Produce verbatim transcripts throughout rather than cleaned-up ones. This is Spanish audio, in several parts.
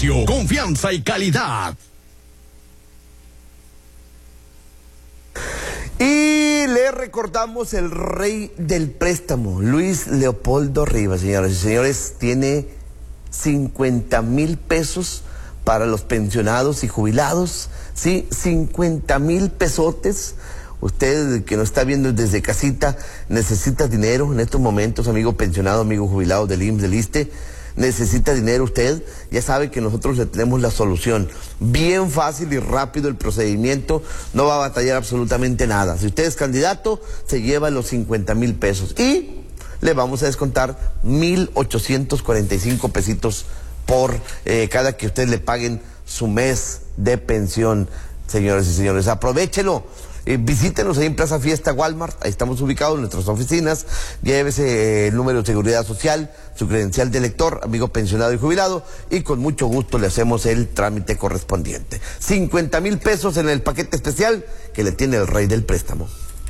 Confianza y calidad. Y le recordamos el rey del préstamo, Luis Leopoldo Rivas, señoras y señores, tiene cincuenta mil pesos para los pensionados y jubilados, sí, cincuenta mil pesotes. Usted que nos está viendo desde casita, necesita dinero en estos momentos, amigo pensionado, amigo jubilado del I M S S, del ISSSTE, necesita dinero usted, ya sabe que nosotros le tenemos la solución. Bien fácil y rápido el procedimiento, no va a batallar absolutamente nada. Si usted es candidato, se lleva los cincuenta mil pesos y le vamos a descontar mil ochocientos cuarenta y cinco pesitos por eh, cada que usted le paguen su mes de pensión, señores y señores. Aprovechelo. Eh, visítenos ahí en Plaza Fiesta Walmart, ahí estamos ubicados en nuestras oficinas, llévese el número de seguridad social, su credencial de elector, amigo pensionado y jubilado, y con mucho gusto le hacemos el trámite correspondiente. cincuenta mil pesos en el paquete especial que le tiene el rey del préstamo.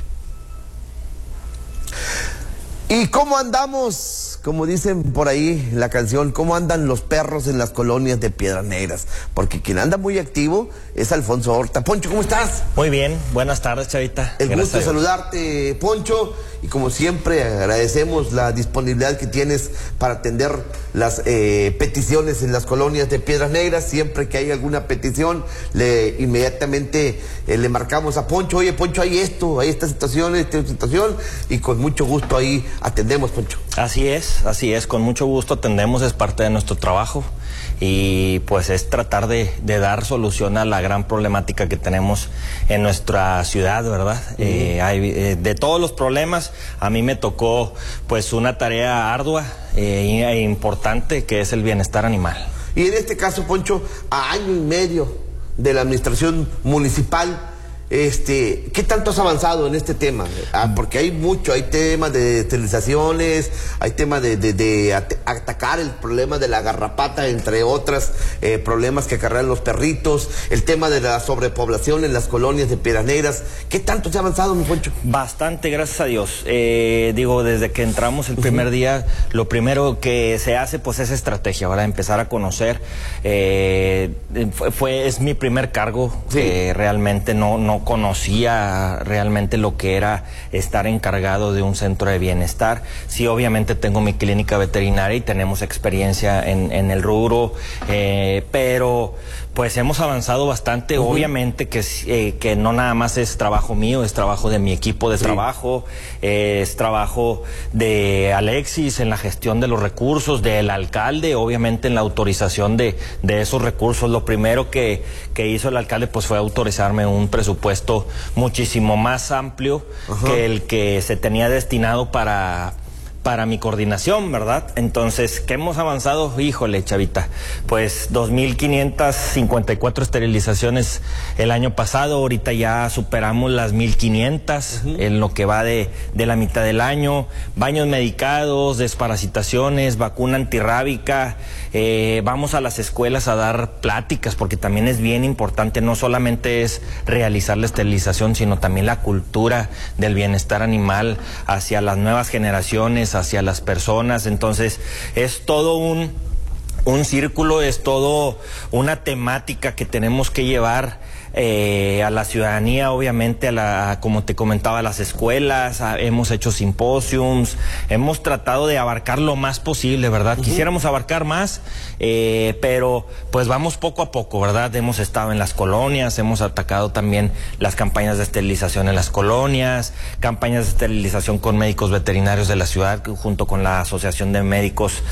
¿Y cómo andamos? Como dicen por ahí la canción, ¿cómo andan los perros en las colonias de Piedras Negras? Porque quien anda muy activo es Alfonso Horta. Poncho, ¿cómo estás? Muy bien, buenas tardes, Chavita. El gusto de saludarte, Poncho, y como siempre agradecemos la disponibilidad que tienes para atender las eh, peticiones en las colonias de Piedras Negras. Siempre que hay alguna petición, le inmediatamente eh, le marcamos a Poncho, oye Poncho, hay esto, hay esta situación, esta situación, y con mucho gusto ahí atendemos, Poncho. Así es, así es, con mucho gusto atendemos, es parte de nuestro trabajo y pues es tratar de, de dar solución a la gran problemática que tenemos en nuestra ciudad, ¿verdad? Uh-huh. eh, hay, eh, de todos los problemas, a mí me tocó pues una tarea ardua eh, e importante, que es el bienestar animal. Y en este caso, Poncho, a año y medio de la administración municipal, Este, ¿qué tanto has avanzado en este tema? Ah, porque hay mucho, hay temas de esterilizaciones, hay temas de, de, de at atacar el problema de la garrapata, entre otras eh, problemas que acarrean los perritos, el tema de la sobrepoblación en las colonias de Piedras Negras. ¿Qué tanto se ha avanzado, mi Poncho? Bastante, gracias a Dios. Eh, digo, desde que entramos el primer uh-huh. día, lo primero que se hace pues es estrategia, ¿verdad? Empezar a conocer. Eh, fue, fue, es mi primer cargo, sí. eh, realmente no, no conocía realmente lo que era estar encargado de un centro de bienestar. Sí, obviamente tengo mi clínica veterinaria y tenemos experiencia en, en el rubro, eh, pero pues hemos avanzado bastante. Uh-huh. Obviamente que, eh, que no nada más es trabajo mío, es trabajo de mi equipo de sí. trabajo, eh, es trabajo de Alexis en la gestión de los recursos, del alcalde, obviamente en la autorización de, de esos recursos. Lo primero que, que hizo el alcalde pues fue autorizarme un presupuesto muchísimo más amplio uh-huh. que el que se tenía destinado para... para mi coordinación, ¿verdad? Entonces, ¿qué hemos avanzado? Híjole, Chavita, pues dos mil quinientas cincuenta y cuatro esterilizaciones el año pasado, ahorita ya superamos las mil quinientas uh-huh. en lo que va de, de la mitad del año, baños medicados, desparasitaciones, vacuna antirrábica, eh, vamos a las escuelas a dar pláticas, porque también es bien importante, no solamente es realizar la esterilización, sino también la cultura del bienestar animal hacia las nuevas generaciones, hacia las personas. Entonces es todo un, un círculo, es todo una temática que tenemos que llevar eh, a la ciudadanía, obviamente a la, como te comentaba, a las escuelas, a, hemos hecho simposiums, hemos tratado de abarcar lo más posible, ¿verdad? Uh-huh. Quisiéramos abarcar más, eh, pero pues vamos poco a poco, ¿verdad? Hemos estado en las colonias, hemos atacado también las campañas de esterilización en las colonias, campañas de esterilización con médicos veterinarios de la ciudad, junto con la Asociación de Médicos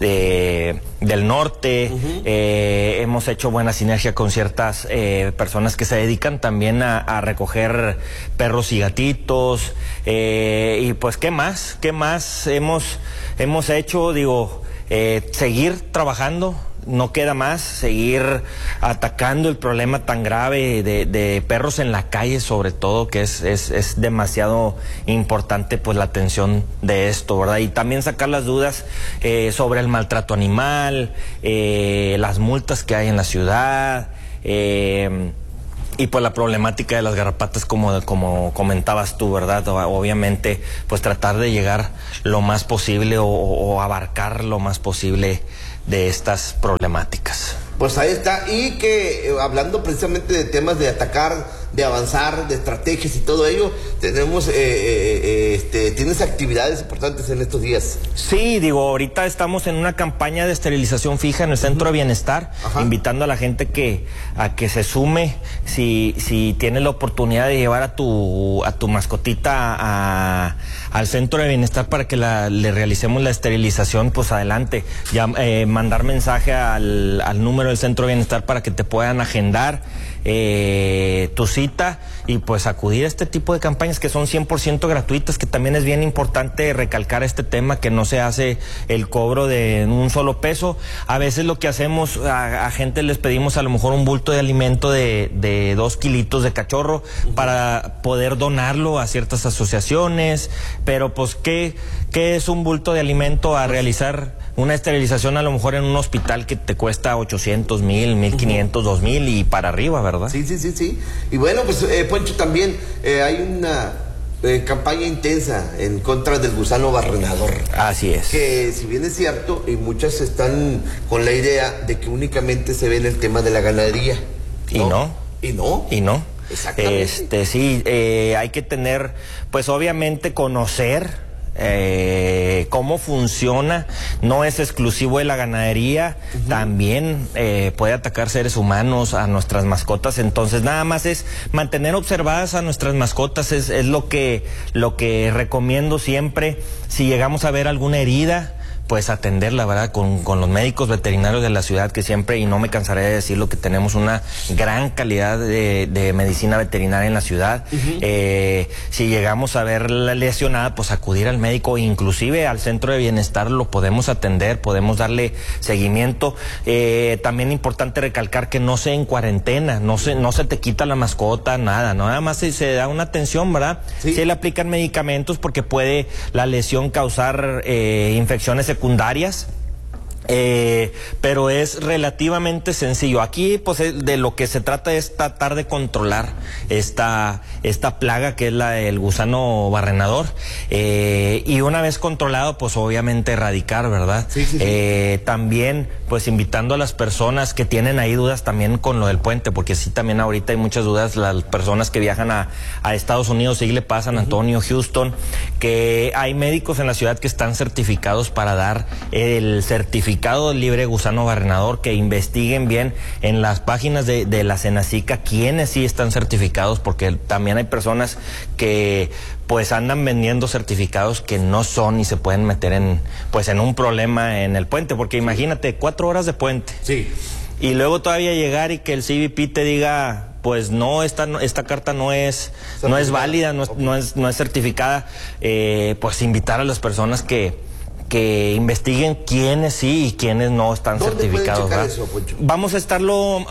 de, del Norte. Uh-huh. eh, hemos hecho buena sinergia con ciertas eh, personas que se dedican también a, a recoger perros y gatitos, eh, y pues qué más, qué más hemos, hemos hecho, digo, eh, seguir trabajando, no queda más, seguir atacando el problema tan grave de, de perros en la calle, sobre todo, que es, es, es demasiado importante pues la atención de esto, ¿verdad? Y también sacar las dudas eh, sobre el maltrato animal, eh, las multas que hay en la ciudad, eh, y pues la problemática de las garrapatas, como, como comentabas tú, ¿verdad? Obviamente, pues tratar de llegar lo más posible o, o abarcar lo más posible de estas problemáticas. Pues ahí está, y que eh, hablando precisamente de temas de atacar, de avanzar, de estrategias y todo ello, tenemos, eh, eh, este, tienes actividades importantes en estos días. Sí, digo, ahorita estamos en una campaña de esterilización fija en el Centro de Bienestar, Ajá. invitando a la gente que a que se sume, si, si tienes la oportunidad de llevar a tu, a tu mascotita a, al Centro de Bienestar para que la, le realicemos la esterilización, pues adelante, ya, eh, mandar mensaje al, al número del Centro de Bienestar para que te puedan agendar eh, tu cita y pues acudir a este tipo de campañas que son cien por ciento gratuitas, que también es bien importante recalcar este tema, que no se hace el cobro de un solo peso. A veces lo que hacemos, a, a gente les pedimos a lo mejor un bulto de alimento de, de dos kilitos de cachorro uh-huh. para poder donarlo a ciertas asociaciones, pero pues ¿qué, qué es un bulto de alimento a realizar una esterilización a lo mejor en un hospital que te cuesta ochocientos, mil, mil quinientos, dos mil y para arriba, ¿verdad? Sí, sí, sí, sí. Y bueno, pues eh, Poncho, también eh, hay una eh, campaña intensa en contra del gusano barrenador. Así es. Que si bien es cierto, y muchas están con la idea de que únicamente se ve en el tema de la ganadería. ¿No? Y no. Y no. Y no. Exactamente. Este, sí, eh, hay que tener, pues obviamente conocer Eh, cómo funciona, no es exclusivo de la ganadería, uh-huh. también eh, puede atacar seres humanos, a nuestras mascotas, entonces nada más es mantener observadas a nuestras mascotas, es, es lo que, lo que recomiendo siempre. Si llegamos a ver alguna herida, pues atenderla, ¿verdad? Con, con los médicos veterinarios de la ciudad, que siempre, y no me cansaré de decirlo, que tenemos una gran calidad de, de medicina veterinaria en la ciudad. Uh-huh. eh, si llegamos a verla lesionada, pues acudir al médico, inclusive al Centro de Bienestar lo podemos atender, podemos darle seguimiento. Eh, también importante recalcar que no se en cuarentena, no se, no se te quita la mascota, nada, ¿no? Nada más se, se da una atención, ¿verdad? Sí. Se le aplican medicamentos porque puede la lesión causar eh, infecciones secundarias, eh, pero es relativamente sencillo. Aquí pues de lo que se trata es tratar de controlar esta, esta plaga que es la del gusano barrenador, eh, y una vez controlado pues obviamente erradicar, ¿verdad? Sí, sí, sí. Eh, también pues invitando a las personas que tienen ahí dudas también con lo del puente, porque sí también ahorita hay muchas dudas, las personas que viajan a, a Estados Unidos, sí le pasa a Antonio, Houston, que hay médicos en la ciudad que están certificados para dar el certificado libre gusano barrenador, que investiguen bien en las páginas de, de la Senacica quiénes sí están certificados, porque también hay personas que pues andan vendiendo certificados que no son y se pueden meter en pues en un problema en el puente, porque imagínate, cuatro horas de puente. Sí. Y luego todavía llegar y que el C B P te diga, pues no, esta, esta carta no es, no es válida, no es, okay. no es, no es certificada, eh, pues invitar a las personas que que investiguen quiénes sí y quiénes no están certificados. Eso, vamos a estarlo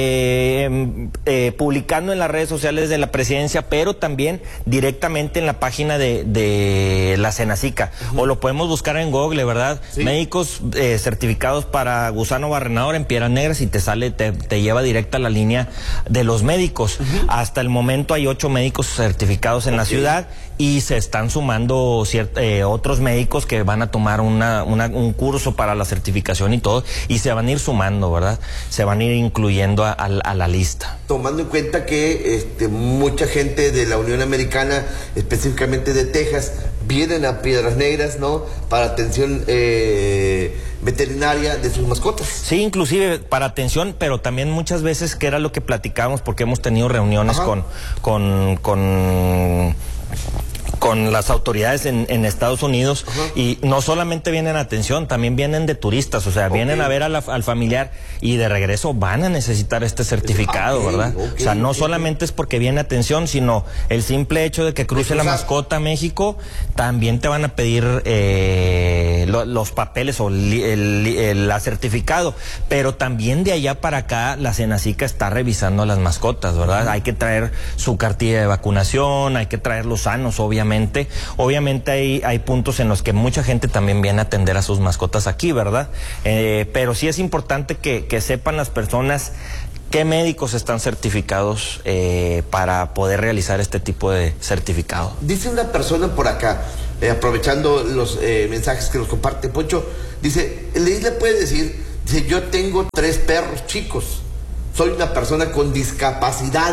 eh, eh, publicando en las redes sociales de la presidencia, pero también directamente en la página de, de la Senacica. Uh-huh. O lo podemos buscar en Google, ¿verdad? Sí. Médicos eh, certificados para gusano barrenador en Piedras Negras, y te sale, te, te lleva directa a la línea de los médicos. Uh-huh. Hasta el momento hay ocho médicos certificados en okay. la ciudad, y se están sumando ciert, eh, otros médicos que van a tomar Una, una, un curso para la certificación y todo, y se van a ir sumando, ¿verdad? Se van a ir incluyendo a, a, a la lista. Tomando en cuenta que este, mucha gente de la Unión Americana, específicamente de Texas, vienen a Piedras Negras, ¿no? Para atención eh, veterinaria de sus mascotas. Sí, inclusive para atención, pero también muchas veces, que era lo que platicábamos, porque hemos tenido reuniones Ajá. con... con, con con las autoridades en, en Estados Unidos. Ajá. Y no solamente vienen a atención, también vienen de turistas, o sea, okay. vienen a ver a la, al familiar, y de regreso van a necesitar este certificado, okay, ¿verdad? Okay, o sea, no okay. solamente es porque viene atención, sino el simple hecho de que cruce la mascota a México, también te van a pedir eh, lo, los papeles o el, el, el, el certificado, pero también de allá para acá la Senacica está revisando a las mascotas, ¿verdad? Uh-huh. Hay que traer su cartilla de vacunación, hay que traer los sanos, obviamente. Obviamente hay, hay puntos en los que mucha gente también viene a atender a sus mascotas aquí, ¿verdad? Eh, pero sí es importante que, que sepan las personas qué médicos están certificados eh, para poder realizar este tipo de certificado. Dice una persona por acá, eh, aprovechando los eh, mensajes que nos comparte Poncho, dice, ¿le puede decir Dice, yo tengo tres perros chicos, soy una persona con discapacidad.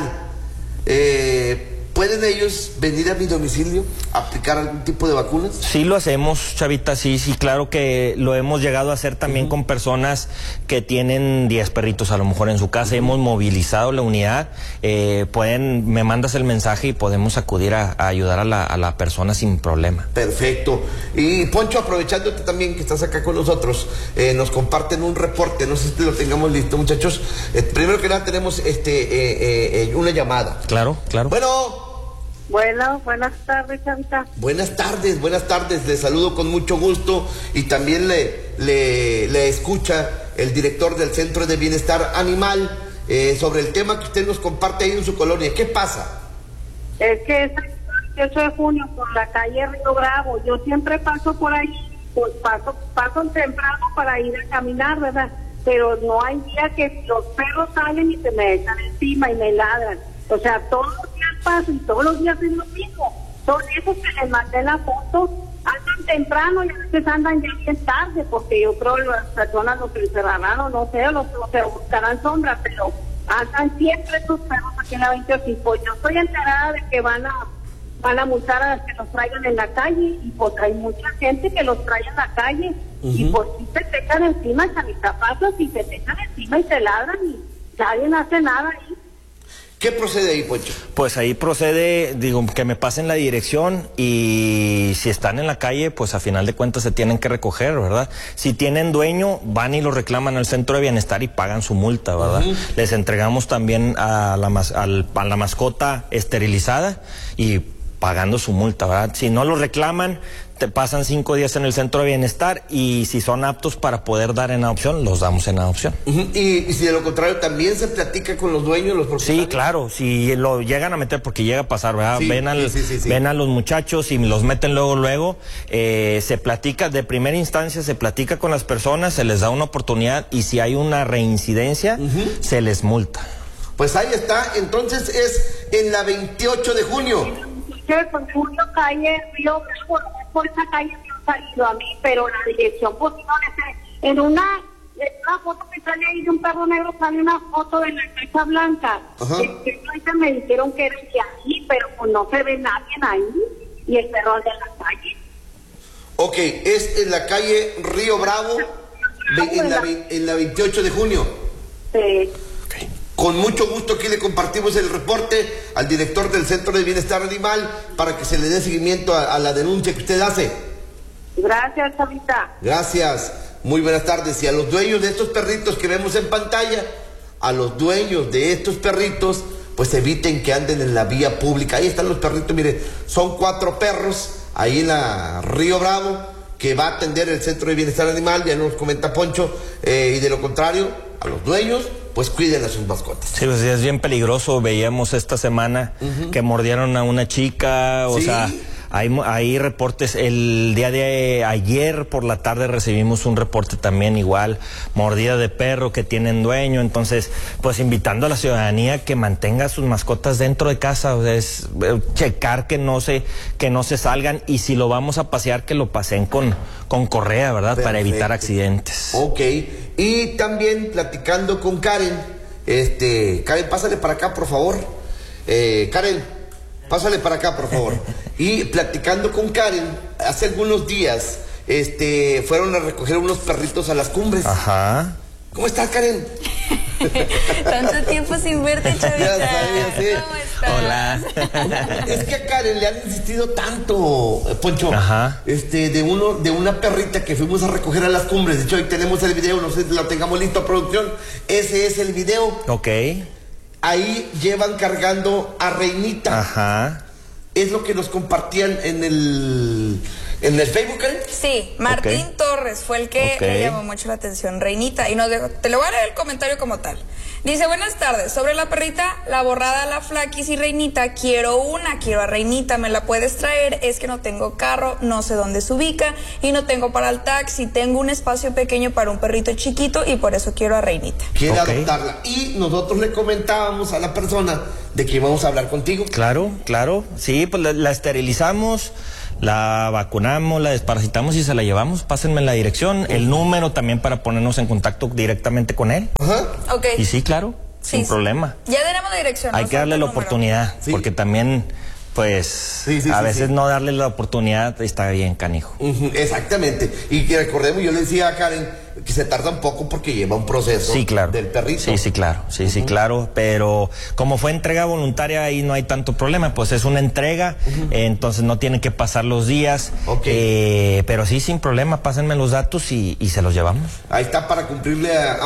Eh, ¿Pueden ellos venir a mi domicilio a aplicar algún tipo de vacunas? Sí lo hacemos, Chavita, sí, sí, claro que lo hemos llegado a hacer también uh-huh. con personas que tienen diez perritos a lo mejor en su casa. Uh-huh. Hemos movilizado la unidad, eh, pueden, me mandas el mensaje y podemos acudir a, a ayudar a la, a la persona sin problema. Perfecto. Y Poncho, aprovechándote también que estás acá con nosotros, eh, nos comparten un reporte, no sé si lo tengamos listo, muchachos. Eh, primero que nada tenemos este eh, eh, una llamada. Claro, claro. Bueno. Bueno, buenas tardes, Chavita. Buenas tardes, buenas tardes, le saludo con mucho gusto y también le, le, le escucha el director del Centro de Bienestar Animal eh, sobre el tema que usted nos comparte ahí en su colonia. ¿Qué pasa? Es que es el dieciocho de junio por la calle Río Bravo, yo siempre paso por ahí, pues paso, paso temprano para ir a caminar, ¿verdad? Pero no hay día que los perros salen y se me echan encima y me ladran. O sea, todos los días paso y todos los días es lo mismo. Son esos que les mandé la foto, andan temprano y a veces andan ya bien tarde, porque yo creo que las personas los encerrarán o no sé, los, los buscarán sombra, pero andan siempre estos perros aquí en la veintiocho. Yo estoy enterada de que van a van a multar a las que los traigan en la calle, y pues hay mucha gente que los trae en la calle, uh-huh. y pues si se te echan encima, Chavita, pasas y se te echan encima y te ladran y nadie hace nada ahí. ¿Qué procede ahí, Poncho? Pues ahí procede, digo, que me pasen la dirección, y si están en la calle, pues a final de cuentas se tienen que recoger, ¿verdad? Si tienen dueño, van y lo reclaman al Centro de Bienestar y pagan su multa, ¿verdad? Uh-huh. Les entregamos también a la, mas, al, a la mascota esterilizada y pagando su multa, ¿verdad? Si no lo reclaman, te pasan cinco días en el Centro de Bienestar, y si son aptos para poder dar en adopción, los damos en adopción. Uh-huh. y, y si de lo contrario también se platica con los dueños, los propietarios. Sí, claro, si lo llegan a meter, porque llega a pasar, ¿verdad? Sí, ven, al, sí, sí, sí, sí. ven a los muchachos y los meten luego, luego, eh, se platica, de primera instancia se platica con las personas, se les da una oportunidad, y si hay una reincidencia, uh-huh. se les multa. Pues ahí está, entonces es en la veintiocho de junio. Con Julio calle Río Bravo, por esa calle me han salido a mí, pero la dirección, pues no le sé. En una, en una foto que sale ahí de un perro negro, sale una foto de la Casa Blanca. Entonces me dijeron que era de ahí, pero pues no se ve nadie ahí, y el perro de la calle. Ok, es en la calle Río Bravo, en la, en la veintiocho de junio. Sí. Con mucho gusto aquí le compartimos el reporte al director del Centro de Bienestar Animal para que se le dé seguimiento a, a la denuncia que usted hace. Gracias, Chavita. Gracias. Muy buenas tardes. Y a los dueños de estos perritos que vemos en pantalla, a los dueños de estos perritos, pues eviten que anden en la vía pública. Ahí están los perritos, mire, son cuatro perros ahí en la Río Bravo que va a atender el Centro de Bienestar Animal, ya nos comenta Poncho, eh, y de lo contrario, a los dueños, pues cuiden a sus mascotas. Sí, pues es bien peligroso. Veíamos esta semana uh-huh. que mordieron a una chica, o ¿sí? sea, hay, hay reportes. El día de ayer por la tarde recibimos un reporte también igual, mordida de perro que tienen dueño. Entonces, pues invitando a la ciudadanía que mantenga sus mascotas dentro de casa, o sea, es eh, checar que no se que no se salgan, y si lo vamos a pasear, que lo paseen con, con correa, ¿verdad? Perfecto. Para evitar accidentes. Ok. Y también platicando con Karen, este, Karen, pásale para acá, por favor. Eh, Karen, pásale para acá, por favor. Y platicando con Karen, hace algunos días, este, fueron a recoger unos perritos a las cumbres. Ajá. ¿Cómo estás, Karen? Tanto tiempo sin verte, Chavita. Ya sabía, sí. ¿Cómo estás? Hola. Es que a Karen le han insistido tanto, Poncho, Ajá. este, de uno, de una perrita que fuimos a recoger a las cumbres. De hecho, hoy tenemos el video, no sé si lo tengamos listo, producción. Ese es el video. Ok. Ahí llevan cargando a Reinita. Ajá. Es lo que nos compartían en el en el Facebook, ¿eh? Sí, Martín okay. Torres fue el que okay. le llamó mucho la atención, Reinita, y nos dejó, te lo voy a leer el comentario como tal. Dice, buenas tardes, sobre la perrita, la borrada, la Flaquis y Reinita, quiero una, quiero a Reinita, ¿me la puedes traer? Es que no tengo carro, no sé dónde se ubica y no tengo para el taxi, tengo un espacio pequeño para un perrito chiquito y por eso quiero a Reinita. Quiere okay. adoptarla. Y nosotros le comentábamos a la persona de que íbamos a hablar contigo. Claro, claro, sí, pues la, la esterilizamos, La vacunamos, la desparasitamos y se la llevamos. Pásenme la dirección, el número también para ponernos en contacto directamente con él. Ajá. Ok. Y sí, claro, Sí, sin sí. problema. Ya tenemos la dirección. Hay ¿no? que darle la Falta el número. oportunidad, Sí. porque también, pues, Sí, sí, a sí, veces sí. no darle la oportunidad está bien, canijo. Ujú, exactamente. Y que recordemos, yo le decía a Karen que se tarda un poco porque lleva un proceso Sí, claro. del perrito. Sí, sí, claro. Sí, sí, claro. Pero como fue entrega voluntaria, ahí no hay tanto problema. Pues es una entrega, eh, entonces no tienen que pasar los días. Ok. Eh, pero sí, sin problema, pásenme los datos y, y se los llevamos. Ahí está para cumplirle a, a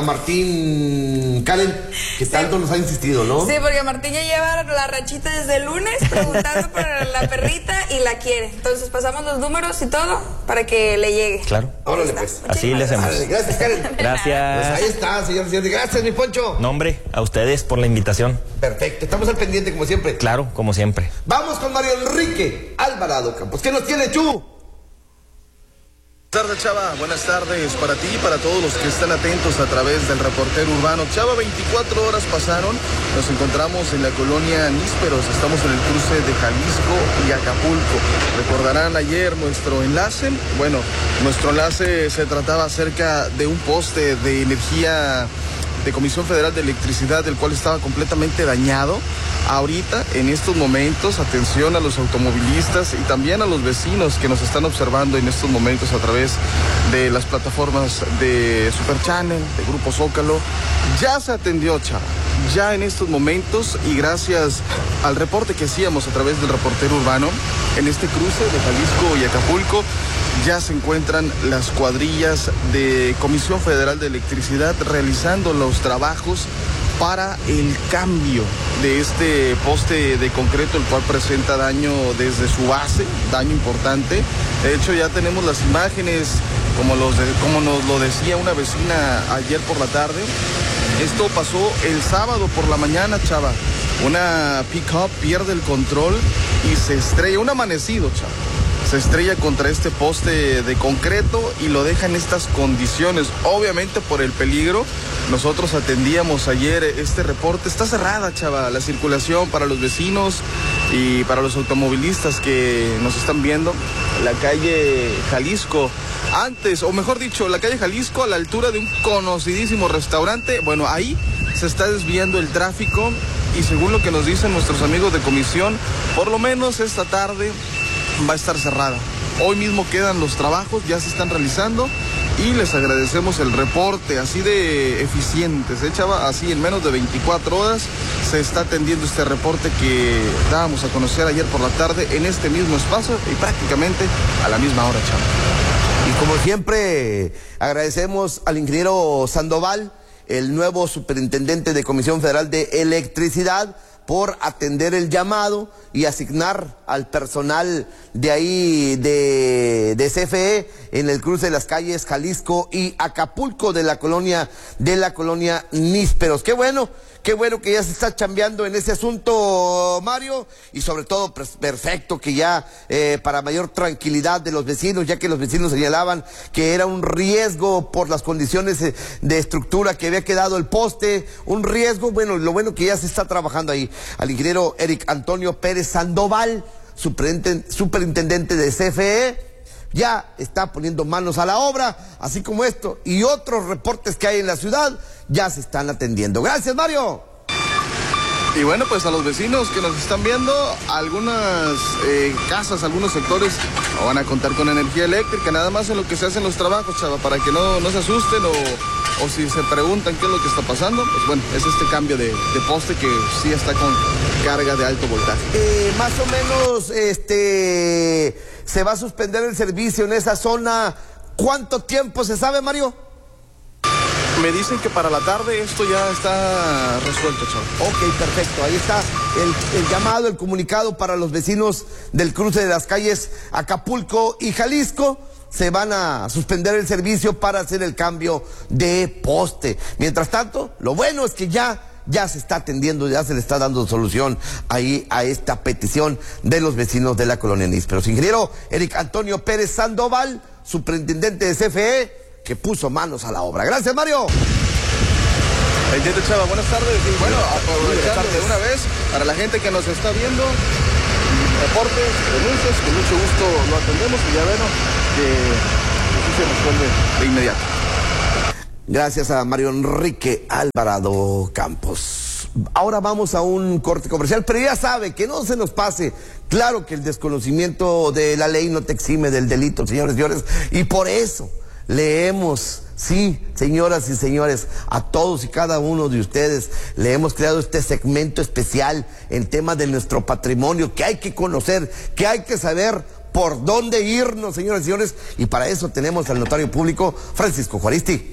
Martín, Karen, que tanto nos ha insistido, ¿no? Sí, porque Martín ya lleva la rachita desde el lunes preguntando por la perrita y la quiere. Entonces pasamos los números y todo para que le llegue. Claro. Órale, Ahí pues. está. Así le Muchísimas hacemos. Árale, gracias, Karen. Pues Gracias. ahí está, señor señor. Gracias, mi Poncho. No, hombre, a ustedes por la invitación. Perfecto, estamos al pendiente como siempre. Claro, como siempre. Vamos con Mario Enrique Alvarado Campos. ¿Qué nos tiene, Chu? Buenas tardes, Chava. Buenas tardes para ti y para todos los que están atentos a través del reportero urbano. Chava, veinticuatro horas pasaron. Nos encontramos en la colonia Nísperos. Estamos en el cruce de Jalisco y Acapulco. Recordarán ayer nuestro enlace. Bueno, nuestro enlace se trataba acerca de un poste de energía de Comisión Federal de Electricidad, el cual estaba completamente dañado. Ahorita, en estos momentos, atención a los automovilistas y también a los vecinos que nos están observando en estos momentos a través de las plataformas de Super Channel, de Grupo Zócalo. Ya se atendió, Chava, ya en estos momentos, y gracias al reporte que hacíamos a través del reportero urbano, en este cruce de Jalisco y Acapulco, ya se encuentran las cuadrillas de Comisión Federal de Electricidad realizando los trabajos para el cambio de este poste de concreto, el cual presenta daño desde su base, daño importante. De hecho, ya tenemos las imágenes, como, los de, como nos lo decía una vecina ayer por la tarde. Esto pasó el sábado por la mañana, Chava. Una pick-up pierde el control y se estrella, un amanecido, Chava. Se estrella contra este poste de concreto y lo deja en estas condiciones. Obviamente por el peligro, nosotros atendíamos ayer este reporte. Está cerrada, Chava, la circulación para los vecinos y para los automovilistas que nos están viendo. La calle Jalisco, antes, o mejor dicho, la calle Jalisco a la altura de un conocidísimo restaurante. Bueno, ahí se está desviando el tráfico y según lo que nos dicen nuestros amigos de comisión, por lo menos esta tarde va a estar cerrada. Hoy mismo quedan los trabajos, ya se están realizando y les agradecemos el reporte, así de eficientes, ¿eh, Chava? Así en menos de veinticuatro horas se está atendiendo este reporte que dábamos a conocer ayer por la tarde en este mismo espacio y prácticamente a la misma hora, Chava. Y como siempre, agradecemos al ingeniero Sandoval, el nuevo superintendente de Comisión Federal de Electricidad, por atender el llamado y asignar al personal de ahí de, de C F E en el cruce de las calles Jalisco y Acapulco de la colonia de la colonia Nísperos. Qué bueno, qué bueno que ya se está chambeando en ese asunto, Mario, y sobre todo pues, perfecto que ya eh, para mayor tranquilidad de los vecinos, ya que los vecinos señalaban que era un riesgo por las condiciones de estructura que había quedado el poste, un riesgo. Bueno, lo bueno que ya se está trabajando ahí. Al ingeniero Eric Antonio Pérez Sandoval, superintendente de C F E, ya está poniendo manos a la obra, así como esto y otros reportes que hay en la ciudad, ya se están atendiendo. Gracias, Mario. Y bueno, pues a los vecinos que nos están viendo, algunas eh, casas, algunos sectores no van a contar con energía eléctrica, nada más en lo que se hacen los trabajos, Chava, para que no, no se asusten o, o si se preguntan qué es lo que está pasando, pues bueno, es este cambio de, de poste que sí está con carga de alto voltaje. Eh, más o menos, este, se va a suspender el servicio en esa zona. ¿Cuánto tiempo se sabe, Mario? Me dicen que para la tarde esto ya está resuelto, Chava. Ok, perfecto. Ahí está el, el llamado, el comunicado para los vecinos del cruce de las calles Acapulco y Jalisco. Se van a suspender el servicio para hacer el cambio de poste. Mientras tanto, lo bueno es que ya, ya se está atendiendo, ya se le está dando solución ahí a esta petición de los vecinos de la colonia Nísperos. Ingeniero Eric Antonio Pérez Sandoval, superintendente de C F E, que puso manos a la obra. Gracias, Mario. Entiende, Chava, buenas tardes. Y bueno, aprovechando de una vez, para la gente que nos está viendo, reportes, denuncias, con mucho gusto lo atendemos y ya ven que así se resuelve de inmediato. Gracias a Mario Enrique Alvarado Campos. Ahora vamos a un corte comercial, pero ya sabe que no se nos pase. Claro que el desconocimiento de la ley no te exime del delito, señores y señores, y por eso leemos, sí, señoras y señores, a todos y cada uno de ustedes le hemos creado este segmento especial en temas de nuestro patrimonio que hay que conocer, que hay que saber por dónde irnos, señoras y señores, y para eso tenemos al notario público Francisco Juaristi.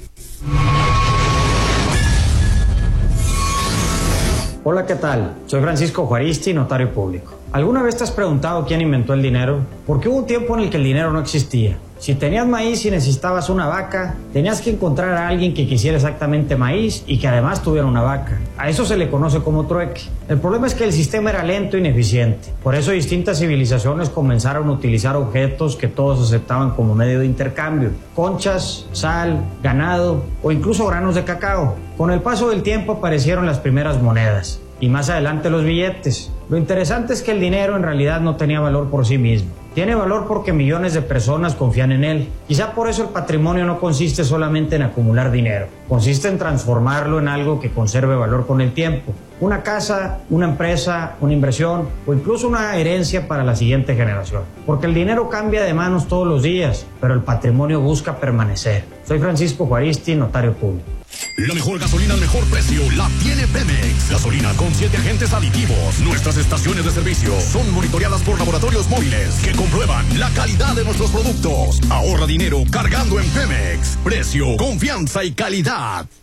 Hola, ¿qué tal? Soy Francisco Juaristi, notario público. ¿Alguna vez te has preguntado quién inventó el dinero? Porque hubo un tiempo en el que el dinero no existía. Si tenías maíz y necesitabas una vaca, tenías que encontrar a alguien que quisiera exactamente maíz y que además tuviera una vaca. A eso se le conoce como trueque. El problema es que el sistema era lento e ineficiente. Por eso distintas civilizaciones comenzaron a utilizar objetos que todos aceptaban como medio de intercambio. Conchas, sal, ganado o incluso granos de cacao. Con el paso del tiempo aparecieron las primeras monedas y más adelante los billetes. Lo interesante es que el dinero en realidad no tenía valor por sí mismo. Tiene valor porque millones de personas confían en él. Quizá por eso el patrimonio no consiste solamente en acumular dinero. Consiste en transformarlo en algo que conserve valor con el tiempo. Una casa, una empresa, una inversión o incluso una herencia para la siguiente generación. Porque el dinero cambia de manos todos los días, pero el patrimonio busca permanecer. Soy Francisco Juaristi, notario público. La mejor gasolina al mejor precio la tiene Pemex. Gasolina con siete agentes aditivos. Nuestras estaciones de servicio son monitoreadas por laboratorios móviles que comprueban la calidad de nuestros productos. Ahorra dinero cargando en Pemex. Precio, confianza y calidad.